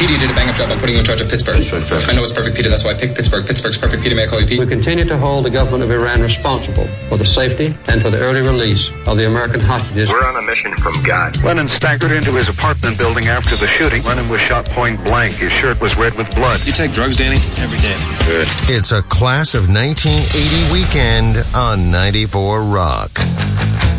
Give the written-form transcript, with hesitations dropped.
Peter, you did a bang-up job. I'm putting you in charge of Pittsburgh. I know it's perfect, Peter. That's why I picked Pittsburgh. Pittsburgh's perfect, Peter. May I call you Pete? We continue to hold the government of Iran responsible for the safety and for the early release of the American hostages. We're on a mission from God. Lennon staggered into his apartment building after the shooting. Lennon was shot point blank. His shirt was red with blood. You take drugs, Danny? Every day. Good. It's a class of 1980 weekend on 94 Rock.